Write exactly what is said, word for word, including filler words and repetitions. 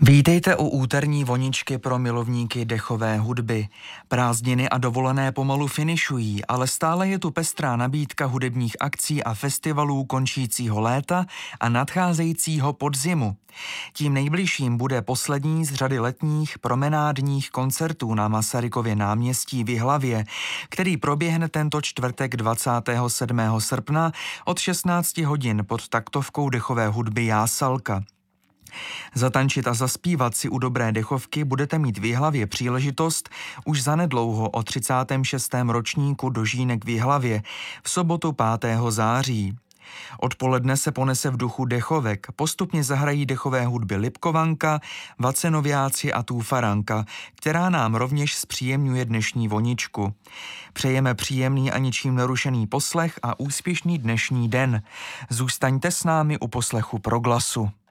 Vítejte u úterní voničky pro milovníky dechové hudby. Prázdniny a dovolené pomalu finišují, ale stále je tu pestrá nabídka hudebních akcí a festivalů končícího léta a nadcházejícího podzimu. Tím nejbližším bude poslední z řady letních promenádních koncertů na Masarykově náměstí v Jihlavě, který proběhne tento čtvrtek dvacátého sedmého srpna od šestnácti hodin pod taktovkou dechové hudby Jásalka. Zatančit a zaspívat si u dobré dechovky budete mít v Jihlavě příležitost už zanedlouho o třicátém šestém ročníku Dožínek v Jihlavě v sobotu pátého září. Odpoledne se ponese v duchu dechovek, postupně zahrají dechové hudby Lipkovanka, Vacenoviáci a Túfaranka, která nám rovněž zpříjemňuje dnešní voničku. Přejeme příjemný a ničím nerušený poslech a úspěšný dnešní den. Zůstaňte s námi u poslechu Proglasu.